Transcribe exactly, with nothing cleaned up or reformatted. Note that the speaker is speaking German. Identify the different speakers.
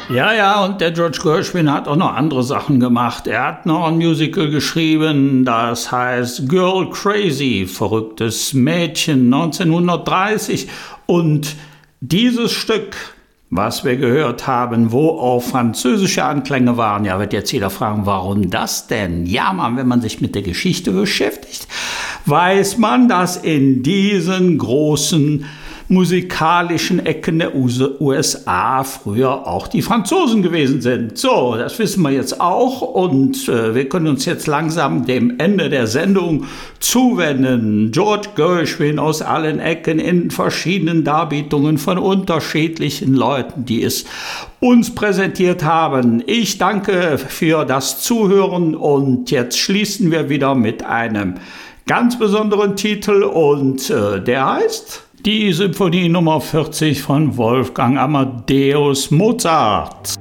Speaker 1: Ja, ja, und der George Gershwin hat auch noch andere Sachen gemacht. Er hat noch ein Musical geschrieben, das heißt Girl Crazy, verrücktes Mädchen, neunzehnhundertdreißig. Und dieses Stück, was wir gehört haben, wo auch französische Anklänge waren, ja, wird jetzt jeder fragen, warum das denn? Ja, man, wenn man sich mit der Geschichte beschäftigt, weiß man, dass in diesen großen musikalischen Ecken der U S A früher auch die Franzosen gewesen sind. So, das wissen wir jetzt auch und äh, wir können uns jetzt langsam dem Ende der Sendung zuwenden. George Gershwin aus allen Ecken in verschiedenen Darbietungen von unterschiedlichen Leuten, die es uns präsentiert haben. Ich danke für das Zuhören und jetzt schließen wir wieder mit einem ganz besonderen Titel und äh, der heißt die Symphonie Nummer vierzig von Wolfgang Amadeus Mozart.